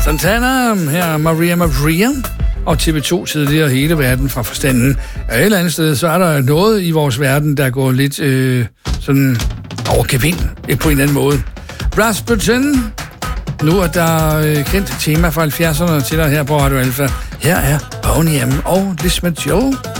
Santana, her er Maria, og TV2 tidligere hele verden fra forstanden. Et eller andet sted, så er der noget i vores verden, der går lidt sådan over gevind på en eller anden måde. Rasputin, nu er der kendt tema fra 70'erne til dig her på Radio Alpha. Her er Boney M. og Lisbeth Joe.